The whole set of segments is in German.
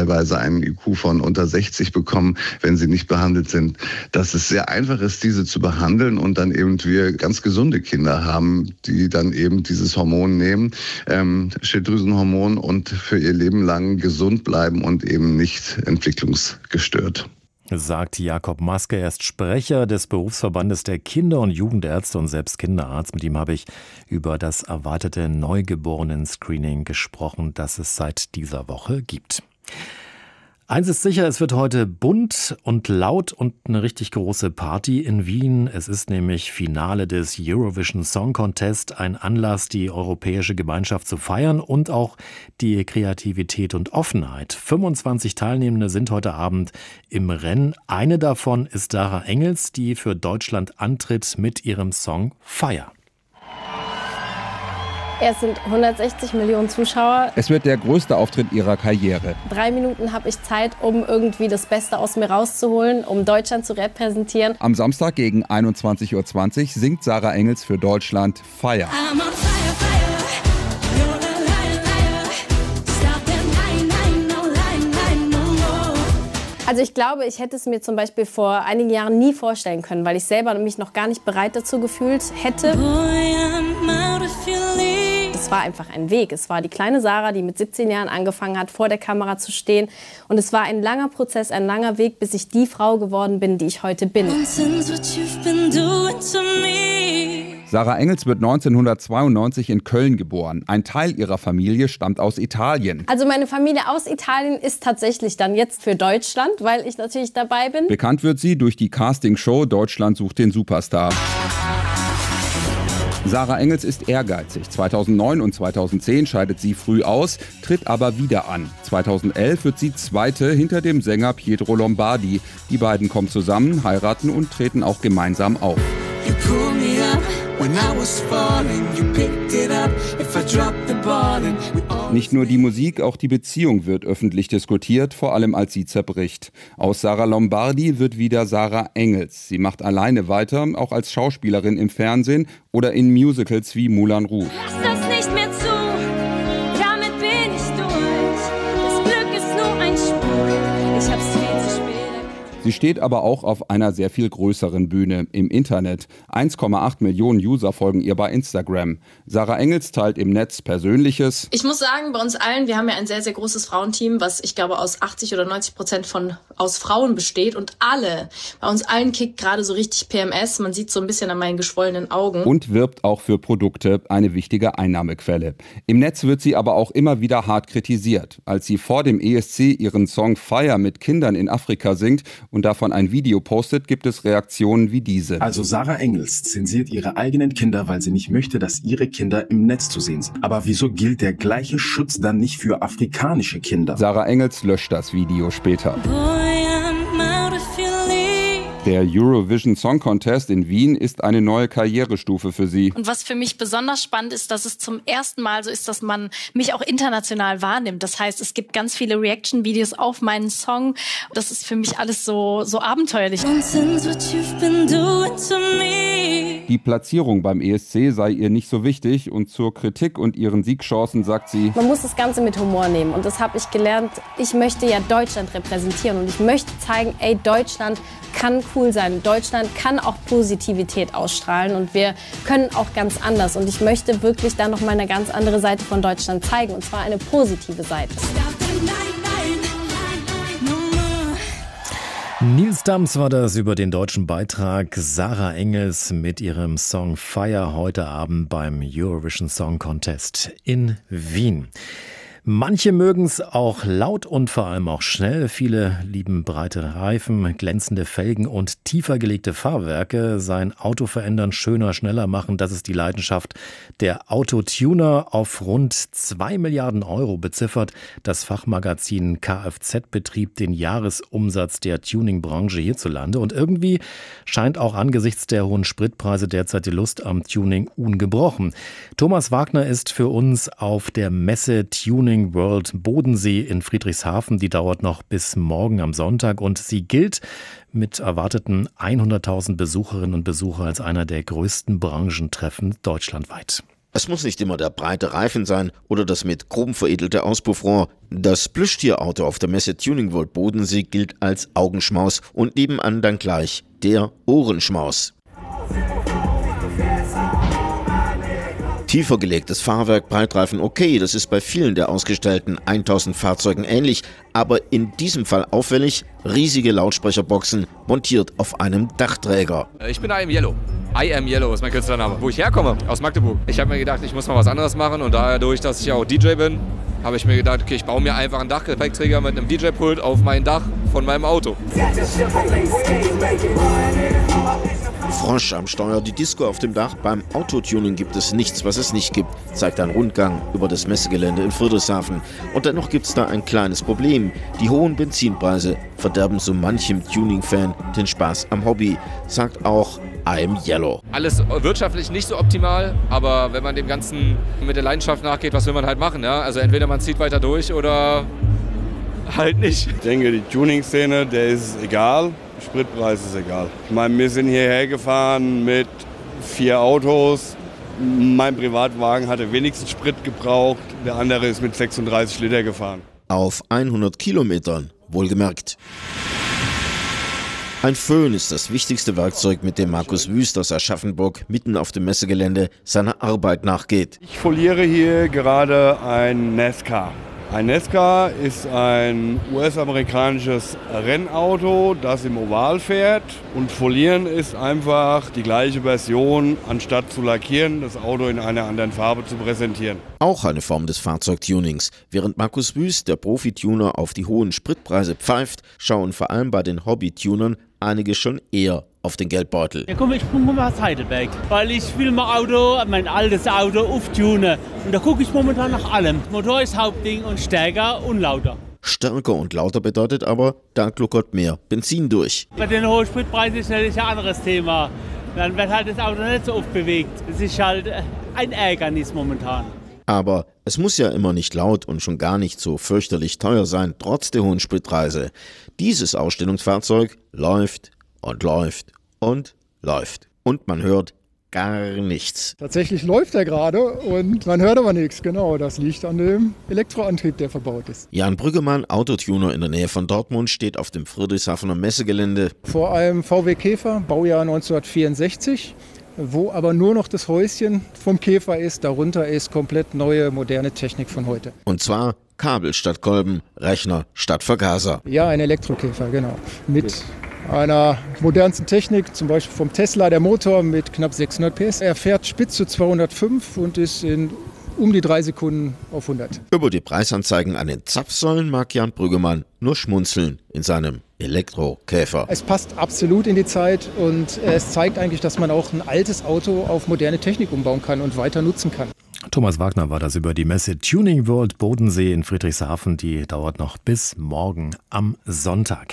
teilweise einen IQ von unter 60 bekommen, wenn sie nicht behandelt sind. Dass es sehr einfach ist, diese zu behandeln und dann eben wir ganz gesunde Kinder haben, die dann eben dieses Hormon nehmen, Schilddrüsenhormon, und für ihr Leben lang gesund bleiben und eben nicht entwicklungsgestört. Sagt Jakob Maske. Er ist Sprecher des Berufsverbandes der Kinder- und Jugendärzte und selbst Kinderarzt. Mit ihm habe ich über das erwartete Neugeborenen-Screening gesprochen, das es seit dieser Woche gibt. Eins ist sicher, es wird heute bunt und laut und eine richtig große Party in Wien. Es ist nämlich Finale des Eurovision Song Contest, ein Anlass, die europäische Gemeinschaft zu feiern und auch die Kreativität und Offenheit. 25 Teilnehmende sind heute Abend im Rennen. Eine davon ist Sarah Engels, die für Deutschland antritt mit ihrem Song Fire. Es sind 160 Millionen Zuschauer. Es wird der größte Auftritt ihrer Karriere. 3 Minuten habe ich Zeit, um irgendwie das Beste aus mir rauszuholen, um Deutschland zu repräsentieren. Am Samstag gegen 21:20 Uhr singt Sarah Engels für Deutschland Fire. Also ich glaube, ich hätte es mir zum Beispiel vor einigen Jahren nie vorstellen können, weil ich selber mich noch gar nicht bereit dazu gefühlt hätte. Es war einfach ein Weg. Es war die kleine Sarah, die mit 17 Jahren angefangen hat, vor der Kamera zu stehen. Und es war ein langer Prozess, ein langer Weg, bis ich die Frau geworden bin, die ich heute bin. Sarah Engels wird 1992 in Köln geboren. Ein Teil ihrer Familie stammt aus Italien. Also meine Familie aus Italien ist tatsächlich dann jetzt für Deutschland, weil ich natürlich dabei bin. Bekannt wird sie durch die Castingshow Deutschland sucht den Superstar. Sarah Engels ist ehrgeizig. 2009 und 2010 scheidet sie früh aus, tritt aber wieder an. 2011 wird sie Zweite hinter dem Sänger Pietro Lombardi. Die beiden kommen zusammen, heiraten und treten auch gemeinsam auf. Nicht nur die Musik, auch die Beziehung wird öffentlich diskutiert, vor allem als sie zerbricht. Aus Sarah Lombardi wird wieder Sarah Engels. Sie macht alleine weiter, auch als Schauspielerin im Fernsehen oder in Musicals wie Moulin Rouge. Lass das nicht mehr zu, damit bin ich durch. Das Glück ist nur ein Spuk, ich hab's viel zu spät. Sie steht aber auch auf einer sehr viel größeren Bühne, im Internet. 1,8 Millionen User folgen ihr bei Instagram. Sarah Engels teilt im Netz Persönliches. Ich muss sagen, bei uns allen, wir haben ja ein sehr, sehr großes Frauenteam, was ich glaube aus 80 oder 90% aus Frauen besteht. Und bei uns allen kickt gerade so richtig PMS. Man sieht so ein bisschen an meinen geschwollenen Augen. Und wirbt auch für Produkte, eine wichtige Einnahmequelle. Im Netz wird sie aber auch immer wieder hart kritisiert. Als sie vor dem ESC ihren Song Fire mit Kindern in Afrika singt und davon ein Video postet, gibt es Reaktionen wie diese. Also Sarah Engels zensiert ihre eigenen Kinder, weil sie nicht möchte, dass ihre Kinder im Netz zu sehen sind. Aber wieso gilt der gleiche Schutz dann nicht für afrikanische Kinder? Sarah Engels löscht das Video später. Der Eurovision Song Contest in Wien ist eine neue Karrierestufe für sie. Und was für mich besonders spannend ist, dass es zum ersten Mal so ist, dass man mich auch international wahrnimmt. Das heißt, es gibt ganz viele Reaction-Videos auf meinen Song. Das ist für mich alles so abenteuerlich. Die Platzierung beim ESC sei ihr nicht so wichtig und zur Kritik und ihren Siegchancen sagt sie: Man muss das Ganze mit Humor nehmen und das habe ich gelernt. Ich möchte ja Deutschland repräsentieren und ich möchte zeigen, ey, Deutschland kann cool sein. Deutschland kann auch Positivität ausstrahlen und wir können auch ganz anders. Und ich möchte wirklich da noch mal eine ganz andere Seite von Deutschland zeigen und zwar eine positive Seite. Nils Dams war das über den deutschen Beitrag. Sarah Engels mit ihrem Song Fire heute Abend beim Eurovision Song Contest in Wien. Manche mögen es auch laut und vor allem auch schnell. Viele lieben breite Reifen, glänzende Felgen und tiefer gelegte Fahrwerke. Sein Auto verändern, schöner, schneller machen, das ist die Leidenschaft der Autotuner. Auf rund 2 Milliarden Euro beziffert das Fachmagazin Kfz-Betrieb den Jahresumsatz der Tuningbranche hierzulande. Und irgendwie scheint auch angesichts der hohen Spritpreise derzeit die Lust am Tuning ungebrochen. Thomas Wagner ist für uns auf der Messe Tuning World Bodensee in Friedrichshafen. Die dauert noch bis morgen am Sonntag und sie gilt mit erwarteten 100.000 Besucherinnen und Besuchern als einer der größten Branchentreffen deutschlandweit. Es muss nicht immer der breite Reifen sein oder das mit chrom veredelte Auspuffrohr. Das Plüschtierauto auf der Messe Tuning World Bodensee gilt als Augenschmaus und nebenan dann gleich der Ohrenschmaus. Tiefer gelegtes Fahrwerk, Breitreifen, okay, das ist bei vielen der ausgestellten 1000 Fahrzeugen ähnlich, aber in diesem Fall auffällig, riesige Lautsprecherboxen montiert auf einem Dachträger. Ich bin I Am Yellow. I Am Yellow ist mein Künstlername. Wo ich herkomme, aus Magdeburg. Ich habe mir gedacht, ich muss mal was anderes machen und dadurch, dass ich ja auch DJ bin, habe ich mir gedacht, okay, ich baue mir einfach einen Dachgepäckträger mit einem DJ-Pult auf mein Dach von meinem Auto. Frosch am Steuer, die Disco auf dem Dach. Beim Autotuning gibt es nichts, was es nicht gibt, zeigt ein Rundgang über das Messegelände in Friedrichshafen. Und dennoch gibt es da ein kleines Problem. Die hohen Benzinpreise verderben so manchem Tuning-Fan den Spaß am Hobby, sagt auch I Am Yellow. Alles wirtschaftlich nicht so optimal, aber wenn man dem Ganzen mit der Leidenschaft nachgeht, was will man halt machen? Ja? Also entweder man zieht weiter durch oder halt nicht. Ich denke, die Tuning-Szene, der ist egal. Spritpreis ist egal. Ich meine, wir sind hierher gefahren mit 4 Autos. Mein Privatwagen hatte wenigstens Sprit gebraucht. Der andere ist mit 36 Liter gefahren. Auf 100 Kilometern, wohlgemerkt. Ein Föhn ist das wichtigste Werkzeug, mit dem Markus Wüst aus Aschaffenburg mitten auf dem Messegelände seiner Arbeit nachgeht. Ich foliere hier gerade ein Nesca. Ein Nesca ist ein US-amerikanisches Rennauto, das im Oval fährt. Und folieren ist einfach die gleiche Version, anstatt zu lackieren, das Auto in einer anderen Farbe zu präsentieren. Auch eine Form des Fahrzeugtunings. Während Markus Wüst, der Profituner, auf die hohen Spritpreise pfeift, schauen vor allem bei den Hobbytunern einige schon eher auf den Geldbeutel. Ja, komm, ich komme mal aus Heidelberg, weil ich will mein altes Auto auftunen. Und da gucke ich momentan nach allem. Motor ist Hauptding und stärker und lauter. Stärker und lauter bedeutet aber, da gluckert mehr Benzin durch. Bei den hohen Spritpreisen ist das ja ein anderes Thema. Dann wird halt das Auto nicht so oft bewegt. Das ist halt ein Ärgernis momentan. Aber es muss ja immer nicht laut und schon gar nicht so fürchterlich teuer sein, trotz der hohen Spritpreise. Dieses Ausstellungsfahrzeug läuft und läuft und läuft. Und man hört gar nichts. Tatsächlich läuft er gerade und man hört aber nichts. Genau, das liegt an dem Elektroantrieb, der verbaut ist. Jan Brüggemann, Autotuner in der Nähe von Dortmund, steht auf dem Friedrichshafener Messegelände. Vor einem VW Käfer, Baujahr 1964. Wo aber nur noch das Häuschen vom Käfer ist, darunter ist komplett neue, moderne Technik von heute. Und zwar Kabel statt Kolben, Rechner statt Vergaser. Ja, ein Elektrokäfer, genau. Mit einer modernsten Technik, zum Beispiel vom Tesla, der Motor mit knapp 600 PS. Er fährt spitz zu 205 und ist in um die 3 Sekunden auf 100. Über die Preisanzeigen an den Zapfsäulen mag Jan Brüggemann nur schmunzeln in seinem Elektrokäfer. Es passt absolut in die Zeit und es zeigt eigentlich, dass man auch ein altes Auto auf moderne Technik umbauen kann und weiter nutzen kann. Thomas Wagner war das über die Messe Tuning World Bodensee in Friedrichshafen. Die dauert noch bis morgen am Sonntag.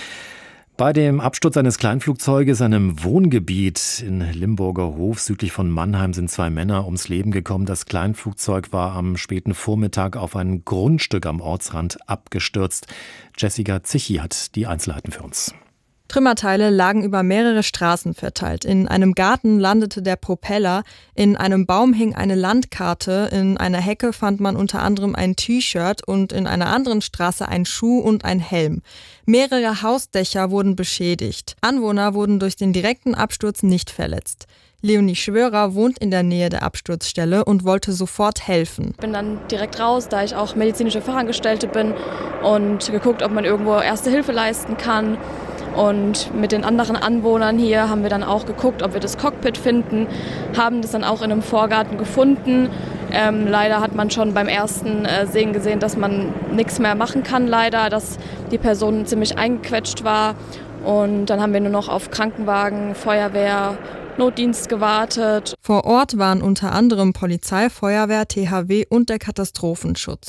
Bei dem Absturz eines Kleinflugzeuges an einem Wohngebiet in Limburger Hof südlich von Mannheim sind 2 Männer ums Leben gekommen. Das Kleinflugzeug war am späten Vormittag auf ein Grundstück am Ortsrand abgestürzt. Jessica Zichi hat die Einzelheiten für uns. Trümmerteile lagen über mehrere Straßen verteilt. In einem Garten landete der Propeller, in einem Baum hing eine Landkarte, in einer Hecke fand man unter anderem ein T-Shirt und in einer anderen Straße ein Schuh und ein Helm. Mehrere Hausdächer wurden beschädigt. Anwohner wurden durch den direkten Absturz nicht verletzt. Leonie Schwörer wohnt in der Nähe der Absturzstelle und wollte sofort helfen. Ich bin dann direkt raus, da ich auch medizinische Fachangestellte bin, und geguckt, ob man irgendwo Erste Hilfe leisten kann. Und mit den anderen Anwohnern hier haben wir dann auch geguckt, ob wir das Cockpit finden, haben das dann auch in einem Vorgarten gefunden. Leider hat man schon beim ersten Sehen gesehen, dass man nichts mehr machen kann, leider, dass die Person ziemlich eingequetscht war. Und dann haben wir nur noch auf Krankenwagen, Feuerwehr, Notdienst gewartet. Vor Ort waren unter anderem Polizei, Feuerwehr, THW und der Katastrophenschutz.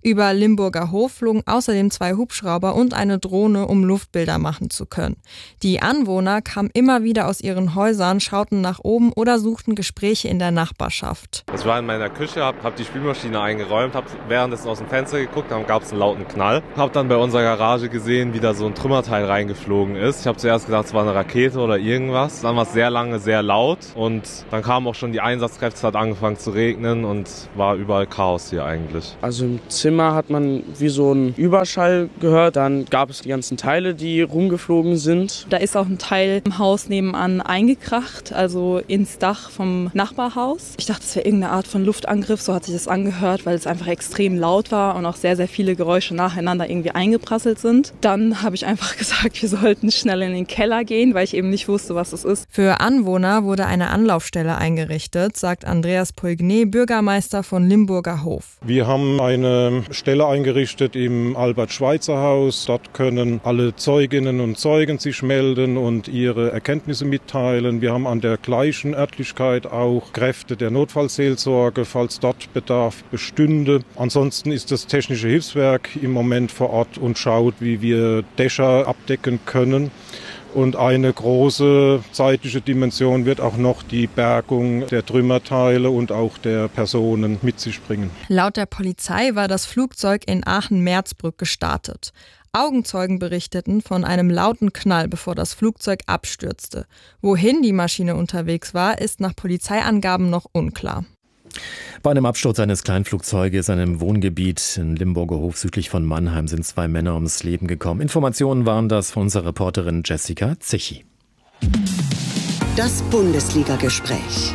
Über Limburger Hof flogen außerdem 2 Hubschrauber und eine Drohne, um Luftbilder machen zu können. Die Anwohner kamen immer wieder aus ihren Häusern, schauten nach oben oder suchten Gespräche in der Nachbarschaft. Ich war in meiner Küche, hab die Spülmaschine eingeräumt, hab währenddessen aus dem Fenster geguckt, dann gab es einen lauten Knall. Hab dann bei unserer Garage gesehen, wie da so ein Trümmerteil reingeflogen ist. Ich habe zuerst gedacht, es war eine Rakete oder irgendwas. Dann war es sehr lange, sehr laut und dann kamen auch schon die Einsatzkräfte, es hat angefangen zu regnen und war überall Chaos hier eigentlich. Also im Zimmer hat man wie so einen Überschall gehört, dann gab es die ganzen Teile, die rumgeflogen sind. Da ist auch ein Teil im Haus nebenan eingekracht, also ins Dach vom Nachbarhaus. Ich dachte, es wäre irgendeine Art von Luftangriff, so hat sich das angehört, weil es einfach extrem laut war und auch sehr, sehr viele Geräusche nacheinander irgendwie eingeprasselt sind. Dann habe ich einfach gesagt, wir sollten schnell in den Keller gehen, weil ich eben nicht wusste, was es ist. Für Anwohner wurde eine Anlaufstelle eingerichtet, sagt Andreas Poignet, Bürgermeister von Limburger Hof. Wir haben eine Stelle eingerichtet im Albert-Schweitzer-Haus. Dort können alle Zeuginnen und Zeugen sich melden und ihre Erkenntnisse mitteilen. Wir haben an der gleichen Örtlichkeit auch Kräfte der Notfallseelsorge, falls dort Bedarf bestünde. Ansonsten ist das Technische Hilfswerk im Moment vor Ort und schaut, wie wir Dächer abdecken können. Und eine große zeitliche Dimension wird auch noch die Bergung der Trümmerteile und auch der Personen mit sich bringen. Laut der Polizei war das Flugzeug in Aachen-Merzbrück gestartet. Augenzeugen berichteten von einem lauten Knall, bevor das Flugzeug abstürzte. Wohin die Maschine unterwegs war, ist nach Polizeiangaben noch unklar. Bei einem Absturz eines Kleinflugzeuges in einem Wohngebiet in Limburger Hof südlich von Mannheim sind 2 Männer ums Leben gekommen. Informationen waren das von unserer Reporterin Jessica Zichy. Das Bundesliga-Gespräch.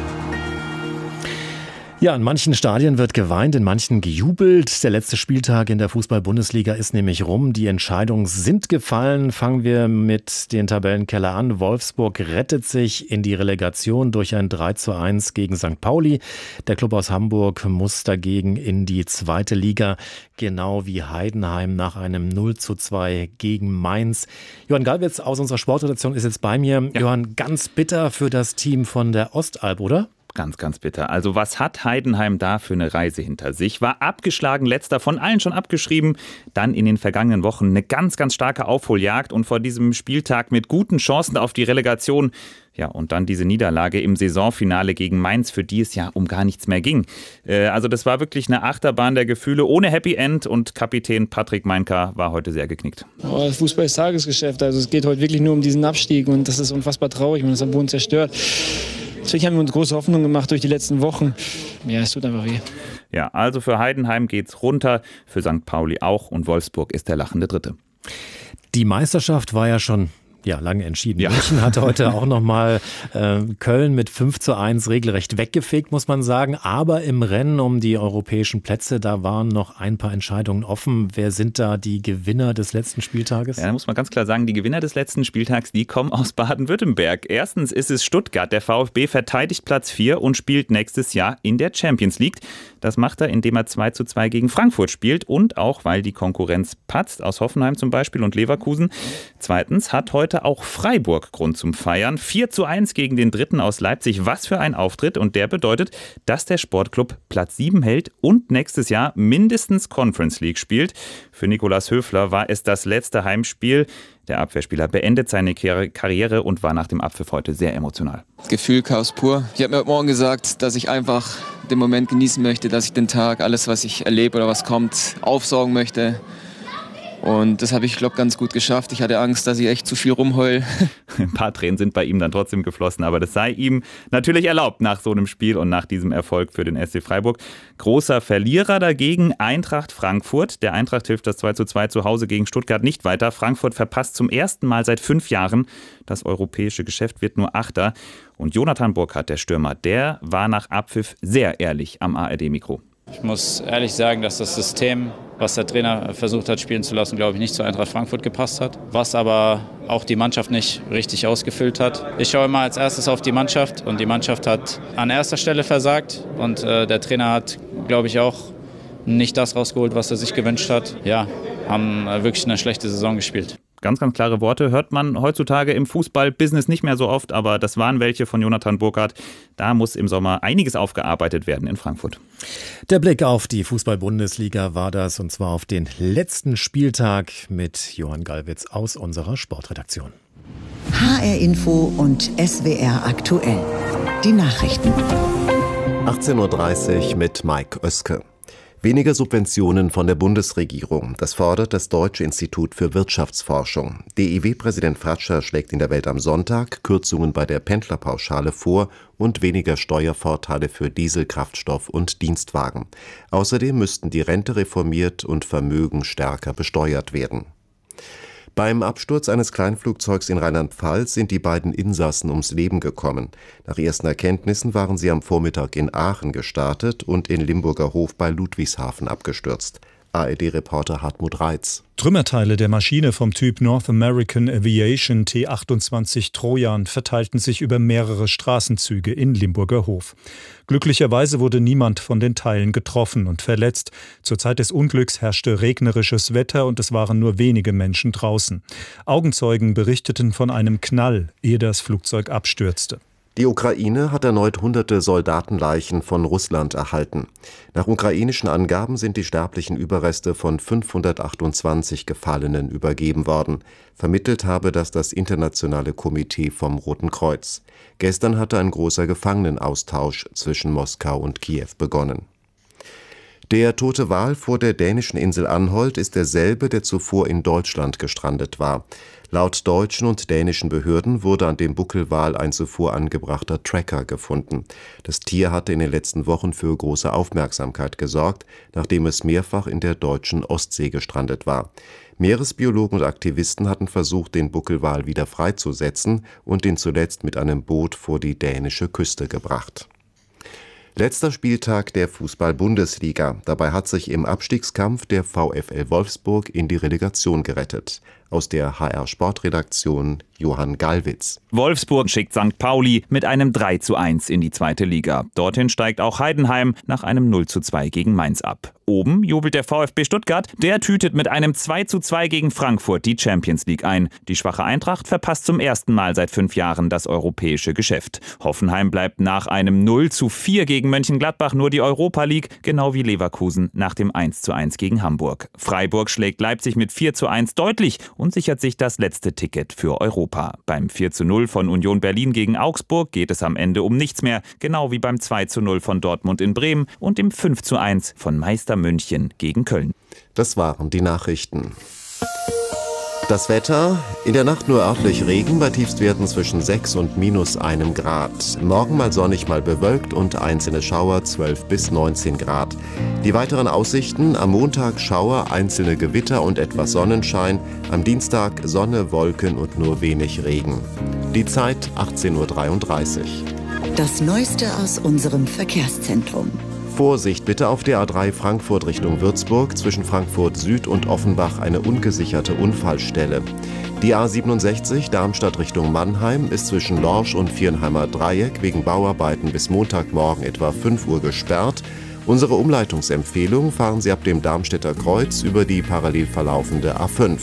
Ja, in manchen Stadien wird geweint, in manchen gejubelt. Der letzte Spieltag in der Fußball-Bundesliga ist nämlich rum. Die Entscheidungen sind gefallen. Fangen wir mit den Tabellenkeller an. Wolfsburg rettet sich in die Relegation durch ein 3:1 gegen St. Pauli. Der Klub aus Hamburg muss dagegen in die 2. Liga, genau wie Heidenheim nach einem 0:2 gegen Mainz. Johann Gallwitz aus unserer Sportredaktion ist jetzt bei mir. Ja. Johann, ganz bitter für das Team von der Ostalb, oder? Ganz, ganz bitter. Also was hat Heidenheim da für eine Reise hinter sich? War abgeschlagen, letzter, von allen schon abgeschrieben. Dann in den vergangenen Wochen eine ganz, ganz starke Aufholjagd und vor diesem Spieltag mit guten Chancen auf die Relegation. Ja, und dann diese Niederlage im Saisonfinale gegen Mainz, für die es ja um gar nichts mehr ging. Also das war wirklich eine Achterbahn der Gefühle ohne Happy End und Kapitän Patrick Meinka war heute sehr geknickt. Fußball ist Tagesgeschäft, also es geht heute wirklich nur um diesen Abstieg und das ist unfassbar traurig und das hat den Boden zerstört. Deswegen haben wir uns große Hoffnung gemacht durch die letzten Wochen. Ja, es tut einfach weh. Ja, also für Heidenheim geht's runter, für St. Pauli auch und Wolfsburg ist der lachende Dritte. Die Meisterschaft war ja schon lange entschieden. Ja. München hat heute auch nochmal Köln mit 5:1 regelrecht weggefegt, muss man sagen. Aber im Rennen um die europäischen Plätze, da waren noch ein paar Entscheidungen offen. Wer sind da die Gewinner des letzten Spieltages? Ja, da muss man ganz klar sagen, die Gewinner des letzten Spieltags, die kommen aus Baden-Württemberg. Erstens ist es Stuttgart. Der VfB verteidigt Platz 4 und spielt nächstes Jahr in der Champions League. Das macht er, indem er 2:2 gegen Frankfurt spielt und auch, weil die Konkurrenz patzt, aus Hoffenheim zum Beispiel und Leverkusen. Zweitens hat heute auch Freiburg Grund zum Feiern. 4:1 gegen den Dritten aus Leipzig. Was für ein Auftritt. Und der bedeutet, dass der Sportclub Platz 7 hält und nächstes Jahr mindestens Conference League spielt. Für Nikolaus Höfler war es das letzte Heimspiel. Der Abwehrspieler beendet seine Karriere und war nach dem Abpfiff heute sehr emotional. Gefühl Chaos pur. Ich habe mir heute Morgen gesagt, dass ich einfach den Moment genießen möchte, dass ich den Tag, alles was ich erlebe oder was kommt, aufsaugen möchte. Und das habe ich, glaube ich, ganz gut geschafft. Ich hatte Angst, dass ich echt zu viel rumheule. Ein paar Tränen sind bei ihm dann trotzdem geflossen, aber das sei ihm natürlich erlaubt nach so einem Spiel und nach diesem Erfolg für den SC Freiburg. Großer Verlierer dagegen Eintracht Frankfurt. Der Eintracht hilft das 2:2 zu Hause gegen Stuttgart nicht weiter. Frankfurt verpasst zum ersten Mal seit 5 Jahren das europäische Geschäft, wird nur Achter. Und Jonathan Burkhardt, der Stürmer, der war nach Abpfiff sehr ehrlich am ARD-Mikro. Ich muss ehrlich sagen, dass das System, was der Trainer versucht hat spielen zu lassen, glaube ich, nicht zu Eintracht Frankfurt gepasst hat. Was aber auch die Mannschaft nicht richtig ausgefüllt hat. Ich schaue immer als erstes auf die Mannschaft und die Mannschaft hat an erster Stelle versagt. Und der Trainer hat, glaube ich, auch nicht das rausgeholt, was er sich gewünscht hat. Ja, haben wirklich eine schlechte Saison gespielt. Ganz, ganz klare Worte hört man heutzutage im Fußball-Business nicht mehr so oft, aber das waren welche von Jonathan Burkhardt. Da muss im Sommer einiges aufgearbeitet werden in Frankfurt. Der Blick auf die Fußball-Bundesliga war das, und zwar auf den letzten Spieltag mit Johann Gallwitz aus unserer Sportredaktion. HR Info und SWR aktuell. Die Nachrichten. 18:30 Uhr mit Mike Oeske. Weniger Subventionen von der Bundesregierung. Das fordert das Deutsche Institut für Wirtschaftsforschung. DIW-Präsident Fratscher schlägt in der Welt am Sonntag Kürzungen bei der Pendlerpauschale vor und weniger Steuervorteile für Diesel, Kraftstoff und Dienstwagen. Außerdem müssten die Rente reformiert und Vermögen stärker besteuert werden. Beim Absturz eines Kleinflugzeugs in Rheinland-Pfalz sind die beiden Insassen ums Leben gekommen. Nach ersten Erkenntnissen waren sie am Vormittag in Aachen gestartet und in Limburger Hof bei Ludwigshafen abgestürzt. ARD-Reporter Hartmut Reitz. Trümmerteile der Maschine vom Typ North American Aviation T-28 Trojan verteilten sich über mehrere Straßenzüge in Limburger Hof. Glücklicherweise wurde niemand von den Teilen getroffen und verletzt. Zur Zeit des Unglücks herrschte regnerisches Wetter und es waren nur wenige Menschen draußen. Augenzeugen berichteten von einem Knall, ehe das Flugzeug abstürzte. Die Ukraine hat erneut hunderte Soldatenleichen von Russland erhalten. Nach ukrainischen Angaben sind die sterblichen Überreste von 528 Gefallenen übergeben worden. Vermittelt habe das Internationale Komitee vom Roten Kreuz. Gestern hatte ein großer Gefangenenaustausch zwischen Moskau und Kiew begonnen. Der tote Wal vor der dänischen Insel Anholt ist derselbe, der zuvor in Deutschland gestrandet war. Laut deutschen und dänischen Behörden wurde an dem Buckelwal ein zuvor angebrachter Tracker gefunden. Das Tier hatte in den letzten Wochen für große Aufmerksamkeit gesorgt, nachdem es mehrfach in der deutschen Ostsee gestrandet war. Meeresbiologen und Aktivisten hatten versucht, den Buckelwal wieder freizusetzen und ihn zuletzt mit einem Boot vor die dänische Küste gebracht. Letzter Spieltag der Fußball-Bundesliga. Dabei hat sich im Abstiegskampf der VfL Wolfsburg in die Relegation gerettet. Aus der HR-Sportredaktion Johann Gallwitz. Wolfsburg schickt St. Pauli mit einem 3:1 in die zweite Liga. Dorthin steigt auch Heidenheim nach einem 0:2 gegen Mainz ab. Oben jubelt der VfB Stuttgart. Der tütet mit einem 2:2 gegen Frankfurt die Champions League ein. Die schwache Eintracht verpasst zum ersten Mal seit 5 Jahren das europäische Geschäft. Hoffenheim bleibt nach einem 0:4 gegen Mönchengladbach nur die Europa League, genau wie Leverkusen nach dem 1:1 gegen Hamburg. Freiburg schlägt Leipzig mit 4:1 deutlich und sichert sich das letzte Ticket für Europa. Beim 4:0 von Union Berlin gegen Augsburg geht es am Ende um nichts mehr, genau wie beim 2:0 von Dortmund in Bremen und dem 5:1 von Meister München gegen Köln. Das waren die Nachrichten. Das Wetter, in der Nacht nur örtlich Regen bei Tiefstwerten zwischen 6 und -1 Grad. Morgen mal sonnig, mal bewölkt und einzelne Schauer 12 bis 19 Grad. Die weiteren Aussichten: am Montag Schauer, einzelne Gewitter und etwas Sonnenschein. Am Dienstag Sonne, Wolken und nur wenig Regen. Die Zeit 18:33 Uhr. Das Neueste aus unserem Verkehrszentrum. Vorsicht bitte auf der A3 Frankfurt Richtung Würzburg, zwischen Frankfurt Süd und Offenbach eine ungesicherte Unfallstelle. Die A67 Darmstadt Richtung Mannheim ist zwischen Lorsch und Viernheimer Dreieck wegen Bauarbeiten bis Montagmorgen etwa 5 Uhr gesperrt. Unsere Umleitungsempfehlung: fahren Sie ab dem Darmstädter Kreuz über die parallel verlaufende A5.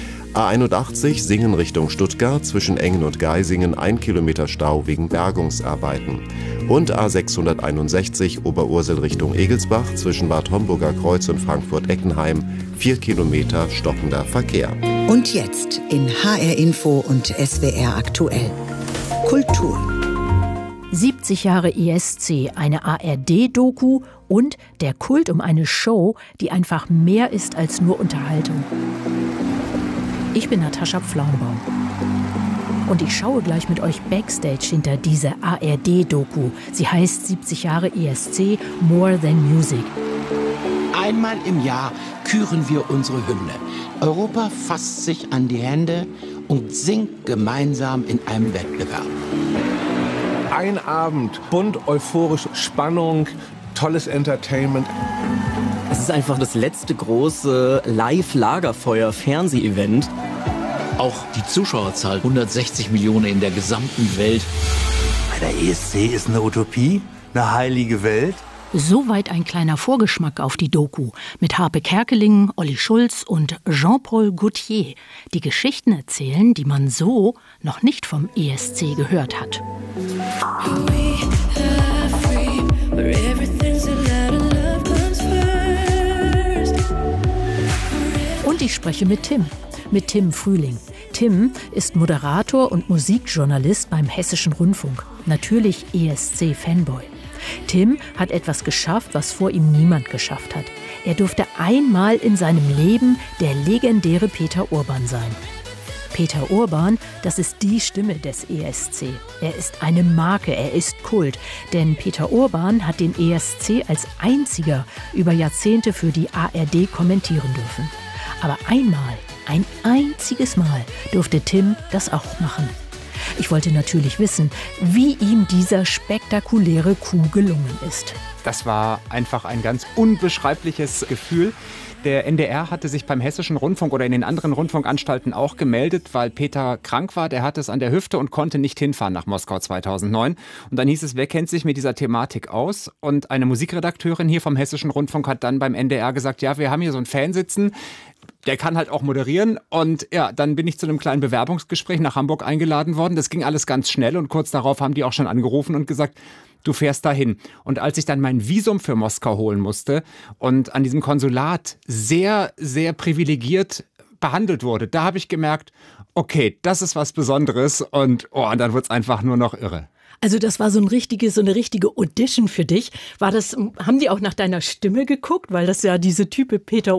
A81 Singen Richtung Stuttgart, zwischen Engen und Geisingen 1 Kilometer Stau wegen Bergungsarbeiten. Und A661 Oberursel Richtung Egelsbach, zwischen Bad Homburger Kreuz und Frankfurt-Eckenheim 4 Kilometer stockender Verkehr. Und jetzt in HR Info und SWR aktuell. Kultur. 70 Jahre ESC, eine ARD-Doku und der Kult um eine Show, die einfach mehr ist als nur Unterhaltung. Ich bin Natascha Pflaumbaum und ich schaue gleich mit euch Backstage hinter diese ARD-Doku. Sie heißt 70 Jahre ESC, More Than Music. Einmal im Jahr küren wir unsere Hymne. Europa fasst sich an die Hände und singt gemeinsam in einem Wettbewerb. Ein Abend, bunt, euphorisch, Spannung, tolles Entertainment. Es ist einfach das letzte große Live-Lagerfeuer-Fernseh-Event. Auch die Zuschauerzahl, 160 Millionen in der gesamten Welt. Der ESC ist eine Utopie, eine heilige Welt. Soweit ein kleiner Vorgeschmack auf die Doku mit Harpe Kerkeling, Olli Schulz und Jean-Paul Gaultier, die Geschichten erzählen, die man so noch nicht vom ESC gehört hat. Und ich spreche mit Tim Frühling. Tim ist Moderator und Musikjournalist beim Hessischen Rundfunk. Natürlich ESC-Fanboy. Tim hat etwas geschafft, was vor ihm niemand geschafft hat. Er durfte einmal in seinem Leben der legendäre Peter Urban sein. Peter Urban, das ist die Stimme des ESC. Er ist eine Marke, er ist Kult. Denn Peter Urban hat den ESC als einziger über Jahrzehnte für die ARD kommentieren dürfen. Aber einmal, ein einziges Mal, durfte Tim das auch machen. Ich wollte natürlich wissen, wie ihm dieser spektakuläre Coup gelungen ist. Das war einfach ein ganz unbeschreibliches Gefühl. Der NDR hatte sich beim Hessischen Rundfunk oder in den anderen Rundfunkanstalten auch gemeldet, weil Peter krank war. Der hatte es an der Hüfte und konnte nicht hinfahren nach Moskau 2009. Und dann hieß es, wer kennt sich mit dieser Thematik aus? Und eine Musikredakteurin hier vom Hessischen Rundfunk hat dann beim NDR gesagt, ja, wir haben hier so einen Fan sitzen. Der kann halt auch moderieren und ja, dann bin ich zu einem kleinen Bewerbungsgespräch nach Hamburg eingeladen worden. Das ging alles ganz schnell und kurz darauf haben die auch schon angerufen und gesagt, du fährst dahin. Und als ich dann mein Visum für Moskau holen musste und an diesem Konsulat sehr, sehr privilegiert behandelt wurde, da habe ich gemerkt, okay, das ist was Besonderes und dann wird es einfach nur noch irre. Also das war so eine richtige Audition für dich. Haben die auch nach deiner Stimme geguckt? Weil das ja diese typische Peter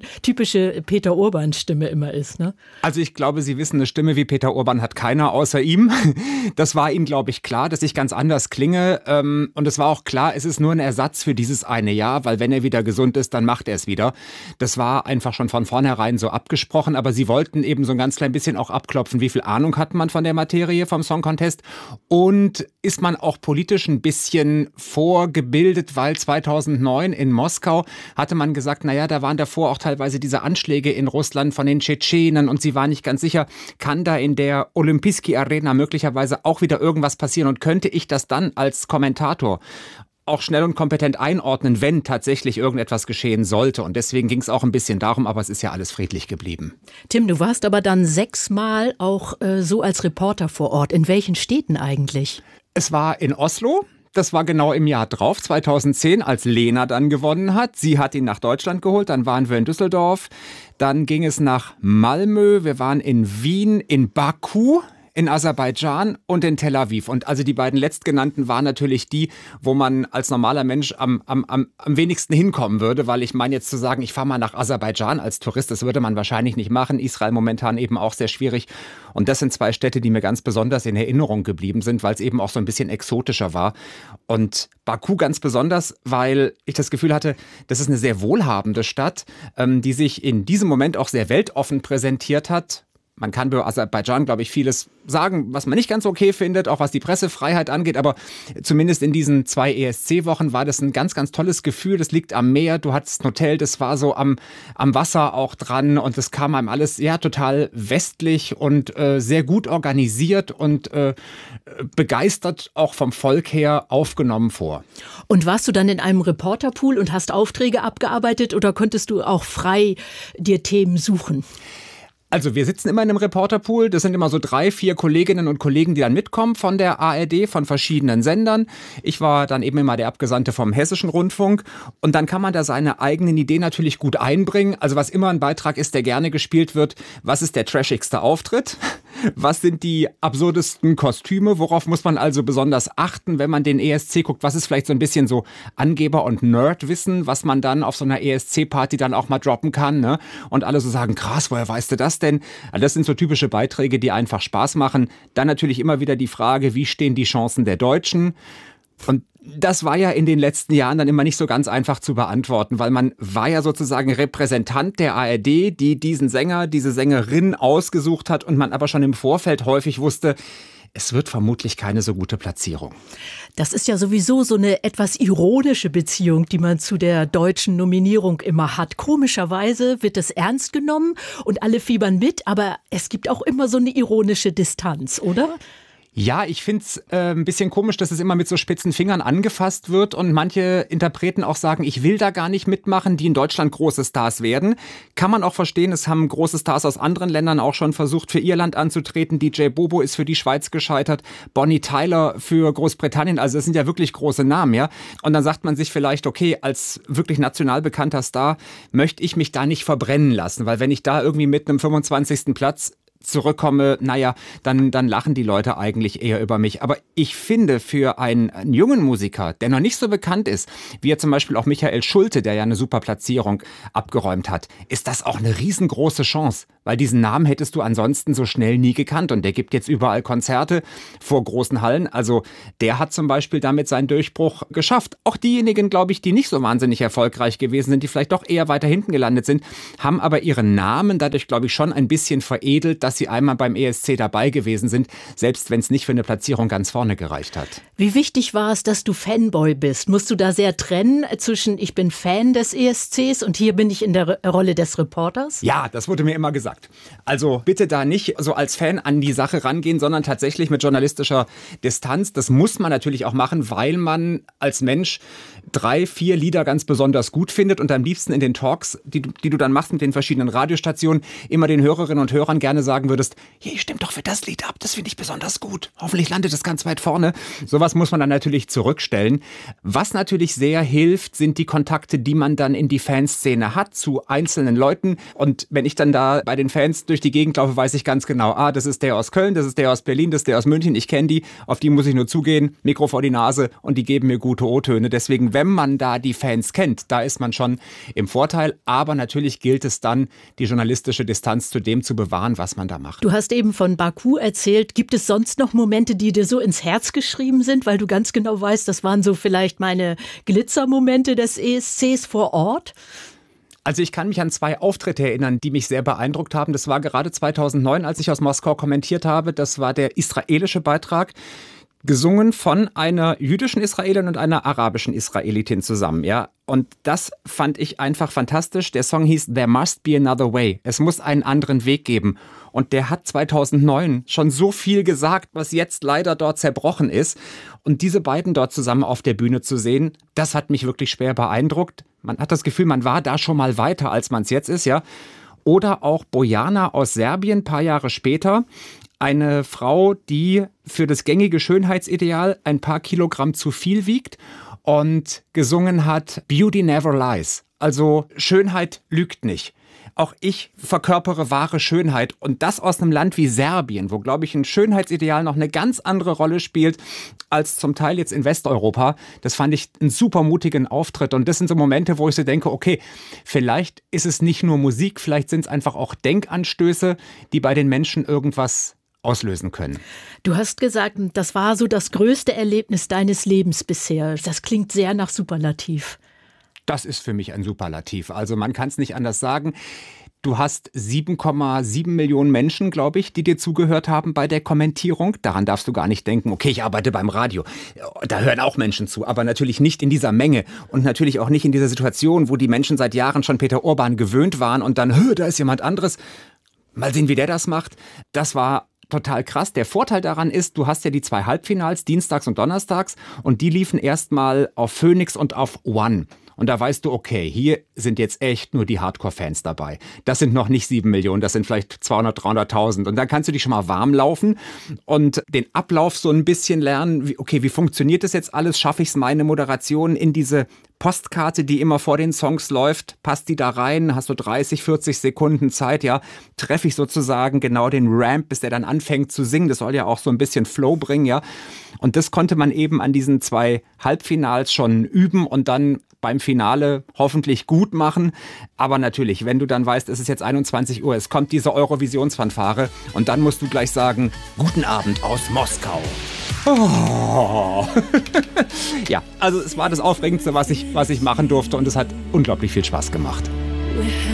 Urban-Stimme immer ist, ne? Also ich glaube, Sie wissen, eine Stimme wie Peter Urban hat keiner außer ihm. Das war ihm, glaube ich, klar, dass ich ganz anders klinge. Und es war auch klar, es ist nur ein Ersatz für dieses eine Jahr, weil wenn er wieder gesund ist, dann macht er es wieder. Das war einfach schon von vornherein so abgesprochen. Aber Sie wollten eben so ein ganz klein bisschen auch abklopfen, wie viel Ahnung hat man von der Materie vom Song Contest und ist man auch politisch ein bisschen vorgebildet, weil 2009 in Moskau hatte man gesagt, naja, da waren davor auch teilweise diese Anschläge in Russland von den Tschetschenen und sie war nicht ganz sicher, kann da in der Olympijski Arena möglicherweise auch wieder irgendwas passieren und könnte ich das dann als Kommentator auch schnell und kompetent einordnen, wenn tatsächlich irgendetwas geschehen sollte. Und deswegen ging es auch ein bisschen darum, aber es ist ja alles friedlich geblieben. Tim, du warst aber dann 6-mal auch so als Reporter vor Ort. In welchen Städten eigentlich? Es war in Oslo. Das war genau im Jahr drauf, 2010, als Lena dann gewonnen hat. Sie hat ihn nach Deutschland geholt, dann waren wir in Düsseldorf. Dann ging es nach Malmö, wir waren in Wien, in Baku, in Aserbaidschan und in Tel Aviv. Und also die beiden letztgenannten waren natürlich die, wo man als normaler Mensch am wenigsten hinkommen würde, weil ich meine jetzt zu sagen, ich fahre mal nach Aserbaidschan als Tourist, das würde man wahrscheinlich nicht machen. Israel momentan eben auch sehr schwierig. Und das sind zwei Städte, die mir ganz besonders in Erinnerung geblieben sind, weil es eben auch so ein bisschen exotischer war. Und Baku ganz besonders, weil ich das Gefühl hatte, das ist eine sehr wohlhabende Stadt, die sich in diesem Moment auch sehr weltoffen präsentiert hat. Man kann bei Aserbaidschan, glaube ich, vieles sagen, was man nicht ganz okay findet, auch was die Pressefreiheit angeht. Aber zumindest in diesen 2 ESC-Wochen war das ein ganz, ganz tolles Gefühl. Das liegt am Meer, du hattest ein Hotel, das war so am Wasser auch dran. Und das kam einem alles ja total westlich und sehr gut organisiert und begeistert auch vom Volk her aufgenommen vor. Und warst du dann in einem Reporterpool und hast Aufträge abgearbeitet oder konntest du auch frei dir Themen suchen? Also wir sitzen immer in einem Reporterpool, das sind immer so 3, 4 Kolleginnen und Kollegen, die dann mitkommen von der ARD, von verschiedenen Sendern. Ich war dann eben immer der Abgesandte vom Hessischen Rundfunk und dann kann man da seine eigenen Ideen natürlich gut einbringen. Also was immer ein Beitrag ist, der gerne gespielt wird, was ist der trashigste Auftritt? Was sind die absurdesten Kostüme? Worauf muss man also besonders achten, wenn man den ESC guckt? Was ist vielleicht so ein bisschen so Angeber- und Nerdwissen, was man dann auf so einer ESC-Party dann auch mal droppen kann, ne? Und alle so sagen, krass, woher weißt du das denn? Also das sind so typische Beiträge, die einfach Spaß machen. Dann natürlich immer wieder die Frage, wie stehen die Chancen der Deutschen? Und das war ja in den letzten Jahren dann immer nicht so ganz einfach zu beantworten, weil man war ja sozusagen Repräsentant der ARD, die diesen Sänger, diese Sängerin ausgesucht hat und man aber schon im Vorfeld häufig wusste, es wird vermutlich keine so gute Platzierung. Das ist ja sowieso so eine etwas ironische Beziehung, die man zu der deutschen Nominierung immer hat. Komischerweise wird es ernst genommen und alle fiebern mit, aber es gibt auch immer so eine ironische Distanz, oder? Ja, ich find's ein bisschen komisch, dass es immer mit so spitzen Fingern angefasst wird und manche Interpreten auch sagen, ich will da gar nicht mitmachen, die in Deutschland große Stars werden. Kann man auch verstehen, es haben große Stars aus anderen Ländern auch schon versucht, für ihr Land anzutreten. DJ Bobo ist für die Schweiz gescheitert, Bonnie Tyler für Großbritannien, also das sind ja wirklich große Namen, ja. Und dann sagt man sich vielleicht, okay, als wirklich national bekannter Star möchte ich mich da nicht verbrennen lassen, weil wenn ich da irgendwie mit einem 25. Platz zurückkomme, naja, dann lachen die Leute eigentlich eher über mich. Aber ich finde, für einen jungen Musiker, der noch nicht so bekannt ist, wie ja zum Beispiel auch Michael Schulte, der ja eine super Platzierung abgeräumt hat, ist das auch eine riesengroße Chance. Weil diesen Namen hättest du ansonsten so schnell nie gekannt. Und der gibt jetzt überall Konzerte vor großen Hallen. Also der hat zum Beispiel damit seinen Durchbruch geschafft. Auch diejenigen, glaube ich, die nicht so wahnsinnig erfolgreich gewesen sind, die vielleicht doch eher weiter hinten gelandet sind, haben aber ihren Namen dadurch, glaube ich, schon ein bisschen veredelt, dass sie einmal beim ESC dabei gewesen sind, selbst wenn es nicht für eine Platzierung ganz vorne gereicht hat. Wie wichtig war es, dass du Fanboy bist? Musst du da sehr trennen zwischen ich bin Fan des ESCs und hier bin ich in der Rolle des Reporters? Ja, das wurde mir immer gesagt. Also bitte da nicht so als Fan an die Sache rangehen, sondern tatsächlich mit journalistischer Distanz. Das muss man natürlich auch machen, weil man als Mensch 3, 4 Lieder ganz besonders gut findet und am liebsten in den Talks, die du dann machst mit den verschiedenen Radiostationen, immer den Hörerinnen und Hörern gerne sagen würdest, hey, stimmt doch für das Lied ab, das finde ich besonders gut. Hoffentlich landet es ganz weit vorne. Sowas muss man dann natürlich zurückstellen. Was natürlich sehr hilft, sind die Kontakte, die man dann in die Fanszene hat zu einzelnen Leuten. Und wenn ich dann da bei den Fans durch die Gegend laufe, weiß ich ganz genau, das ist der aus Köln, das ist der aus Berlin, das ist der aus München, ich kenne die, auf die muss ich nur zugehen, Mikro vor die Nase und die geben mir gute O-Töne. Deswegen, wenn man da die Fans kennt, da ist man schon im Vorteil, aber natürlich gilt es dann, die journalistische Distanz zu dem zu bewahren, was man da macht. Du hast eben von Baku erzählt. Gibt es sonst noch Momente, die dir so ins Herz geschrieben sind, weil du ganz genau weißt, das waren so vielleicht meine Glitzermomente des ESCs vor Ort? Also ich kann mich an 2 Auftritte erinnern, die mich sehr beeindruckt haben. Das war gerade 2009, als ich aus Moskau kommentiert habe. Das war der israelische Beitrag, gesungen von einer jüdischen Israelin und einer arabischen Israelitin zusammen, ja. Und das fand ich einfach fantastisch. Der Song hieß There Must Be Another Way. Es muss einen anderen Weg geben. Und der hat 2009 schon so viel gesagt, was jetzt leider dort zerbrochen ist. Und diese beiden dort zusammen auf der Bühne zu sehen, das hat mich wirklich schwer beeindruckt. Man hat das Gefühl, man war da schon mal weiter, als man es jetzt ist, ja. Oder auch Bojana aus Serbien, ein paar Jahre später. Eine Frau, die für das gängige Schönheitsideal ein paar Kilogramm zu viel wiegt und gesungen hat Beauty Never Lies. Also Schönheit lügt nicht. Auch ich verkörpere wahre Schönheit und das aus einem Land wie Serbien, wo, glaube ich, ein Schönheitsideal noch eine ganz andere Rolle spielt als zum Teil jetzt in Westeuropa. Das fand ich einen super mutigen Auftritt und das sind so Momente, wo ich so denke, okay, vielleicht ist es nicht nur Musik, vielleicht sind es einfach auch Denkanstöße, die bei den Menschen irgendwas auslösen können. Du hast gesagt, das war so das größte Erlebnis deines Lebens bisher. Das klingt sehr nach Superlativ. Das ist für mich ein Superlativ. Also man kann es nicht anders sagen. Du hast 7,7 Millionen Menschen, glaube ich, die dir zugehört haben bei der Kommentierung. Daran darfst du gar nicht denken, okay, ich arbeite beim Radio. Da hören auch Menschen zu, aber natürlich nicht in dieser Menge und natürlich auch nicht in dieser Situation, wo die Menschen seit Jahren schon Peter Urban gewöhnt waren und dann, da ist jemand anderes. Mal sehen, wie der das macht. Das war total krass. Der Vorteil daran ist, du hast ja die 2 Halbfinals, dienstags und donnerstags, und die liefen erstmal auf Phoenix und auf One. Und da weißt du, okay, hier sind jetzt echt nur die Hardcore-Fans dabei. Das sind noch nicht 7 Millionen, das sind vielleicht 200, 300.000. Und dann kannst du dich schon mal warm laufen und den Ablauf so ein bisschen lernen. Wie funktioniert das jetzt alles? Schaffe ich es, meine Moderation in diese Postkarte, die immer vor den Songs läuft, passt die da rein? Hast du 30, 40 Sekunden Zeit, ja? Treffe ich sozusagen genau den Ramp, bis der dann anfängt zu singen. Das soll ja auch so ein bisschen Flow bringen, ja? Und das konnte man eben an diesen 2 Halbfinals schon üben und dann beim Finale hoffentlich gut machen. Aber natürlich, wenn du dann weißt, es ist jetzt 21 Uhr, es kommt diese Eurovisionsfanfare und dann musst du gleich sagen, guten Abend aus Moskau. Oh. Ja, also es war das Aufregendste, was ich machen durfte und es hat unglaublich viel Spaß gemacht.